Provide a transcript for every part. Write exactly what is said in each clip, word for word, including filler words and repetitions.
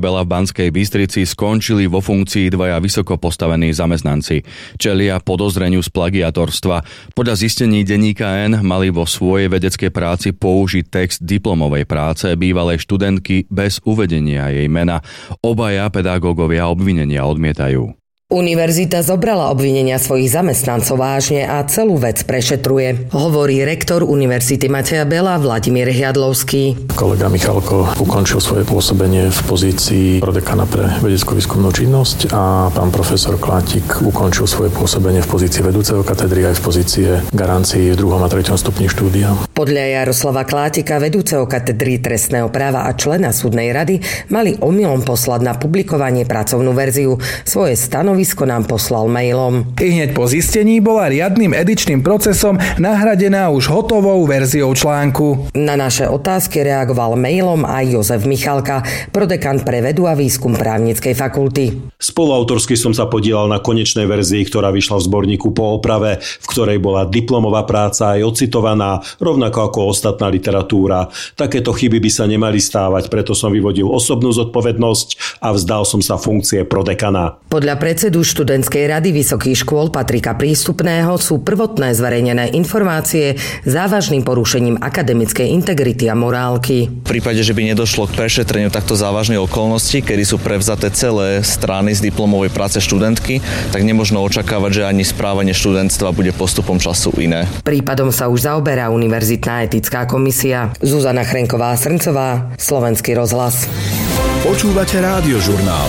Bela v Banskej Bystrici skončili vo funkcii dvaja vysoko postavení zamestnanci. Čelia podozreniu z plagiatorstva. Podľa zistení denníka N mali vo svojej vedeckej práci použiť text diplomovej práce bývalej študentky bez uvedenia jej mena. Obaja pedagógovia obvinenia odmietajú. Univerzita zobrala obvinenia svojich zamestnancov vážne a celú vec prešetruje, hovorí rektor Univerzity Mateja Bela Vladimír Hriadlovský. Kolega Michalko ukončil svoje pôsobenie v pozícii prodekana pre vedeckú-výskumnú činnosť a pán profesor Klátik ukončil svoje pôsobenie v pozícii vedúceho katedry aj v pozície garancií v druhom a treťom stupni štúdia. Podľa Jaroslava Klátika, vedúceho katedry trestného práva a člena súdnej rady, mali omylom poslať na publikovanie pracovnú verziu. Svoje stanovisko nám poslal mailom. I hneď po zistení bola riadnym edičným procesom nahradená už hotovou verziou článku. Na naše otázky reagoval mailom aj Jozef Michalka, prodekan pre vedu a výskum právnickej fakulty. Spoluautorsky som sa podielal na konečnej verzii, ktorá vyšla v zborníku Po oprave, v ktorej bola diplomová práca aj ocitovaná, rovnako ako ostatná literatúra. Takéto chyby by sa nemali stávať, preto som vyvodil osobnú zodpovednosť a vzdal som sa funkcie prodekana. Podľa predsedu študentskej rady vysokých škôl Patrika Prístupného sú prvotné zverejnené informácie závažným porušením akademickej integrity a morálky. V prípade, že by nedošlo k prešetreniu takto závažnej okolnosti, kedy sú prevzaté celé strany z diplomovej práce študentky, tak nemožno očakávať, že ani správanie študentstva bude postupom času iné. Prípadom sa už zaoberá Univerzitná etická komisia. Zuzana Chrenková-Srncová, Slovenský rozhlas. Počúvate Rádiožurnál.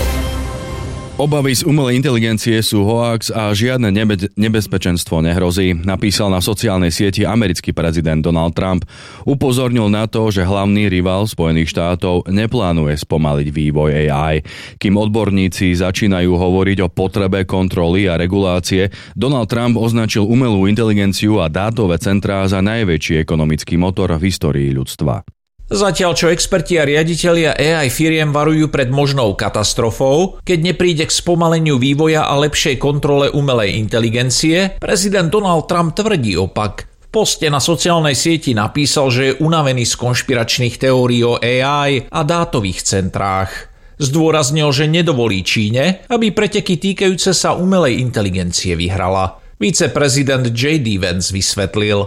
Obavy z umelej inteligencie sú hoax a žiadne nebe- nebezpečenstvo nehrozí, napísal na sociálnej sieti americký prezident Donald Trump. Upozornil na to, že hlavný rival Spojených štátov neplánuje spomaliť vývoj á í. Kým odborníci začínajú hovoriť o potrebe kontroly a regulácie, Donald Trump označil umelú inteligenciu a dátové centrá za najväčší ekonomický motor v histórii ľudstva. Zatiaľ čo experti a riaditelia á í firiem varujú pred možnou katastrofou, keď nepríde k spomaleniu vývoja a lepšej kontrole umelej inteligencie, prezident Donald Trump tvrdí opak. V poste na sociálnej sieti napísal, že je unavený z konšpiračných teórií o á í a dátových centrách. Zdôraznil, že nedovolí Číne, aby preteky týkajúce sa umelej inteligencie vyhrala. Viceprezident J D Vance vysvetlil: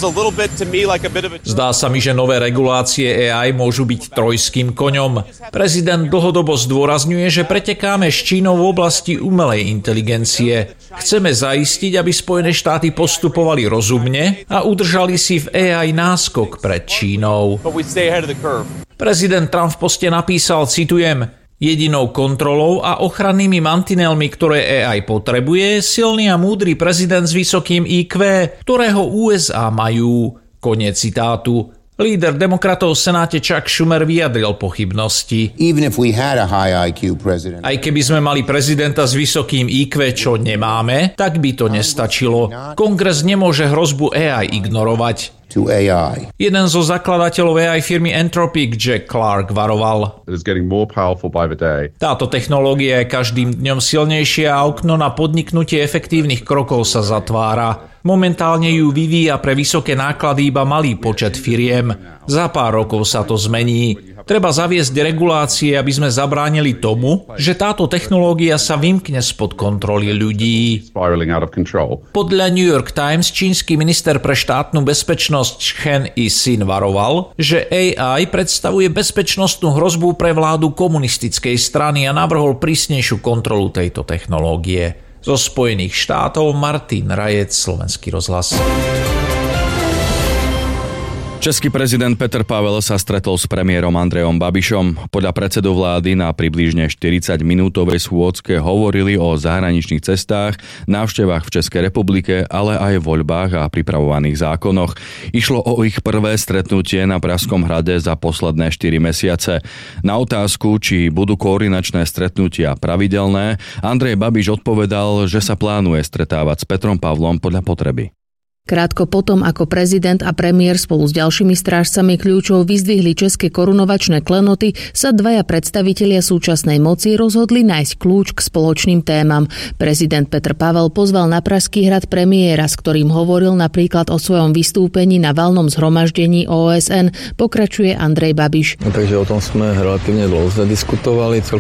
Zdá sa mi, že nové regulácie á í môžu byť trojským koňom. Prezident dlhodobo zdôrazňuje, že pretekáme s Čínou v oblasti umelej inteligencie. Chceme zaistiť, aby Spojené štáty postupovali rozumne a udržali si v á í náskok pred Čínou. Prezident Trump v poste napísal, citujem: Jedinou kontrolou a ochrannými mantinelmi, ktoré á í potrebuje, je silný a múdry prezident s vysokým í kvé, ktorého ú es á majú. Koniec citátu. Líder demokratov v Senáte Chuck Schumer vyjadril pochybnosti. Aj keby sme mali prezidenta s vysokým í kvé, čo nemáme, tak by to nestačilo. Kongres nemôže hrozbu á í ignorovať. Jeden zo zakladateľov á í firmy Anthropic, Jack Clark, varoval: Táto technológia je každým dňom silnejšia a okno na podniknutie efektívnych krokov sa zatvára. Momentálne ju vyvíja pre vysoké náklady iba malý počet firiem. Za pár rokov sa to zmení. Treba zaviesť regulácie, aby sme zabránili tomu, že táto technológia sa vymkne spod kontroly ľudí. Podľa New York Times čínsky minister pre štátnu bezpečnosť Chen Yi-sin varoval, že á í predstavuje bezpečnostnú hrozbu pre vládu komunistickej strany a navrhol prísnejšiu kontrolu tejto technológie. Zo Spojených štátov Martin Rajec, Slovenský rozhlas. Český prezident Petr Pavel sa stretol s premiérom Andrejom Babišom. Podľa predsedu vlády na približne štyridsaťminútovej schôdzke hovorili o zahraničných cestách, návštevách v Českej republike, ale aj voľbách a pripravovaných zákonoch. Išlo o ich prvé stretnutie na Pražskom hrade za posledné štyri mesiace. Na otázku, či budú koordinačné stretnutia pravidelné, Andrej Babiš odpovedal, že sa plánuje stretávať s Petrom Pavlom podľa potreby. Krátko potom, ako prezident a premiér spolu s ďalšími strážcami kľúčov vyzdvihli české korunovačné klenoty, sa dvaja predstavitelia súčasnej moci rozhodli nájsť kľúč k spoločným témam. Prezident Petr Pavel pozval na Pražský hrad premiéra, s ktorým hovoril napríklad o svojom vystúpení na valnom zhromaždení ó es en, pokračuje Andrej Babiš. No, takže o tom sme relatívne dlho diskutovali.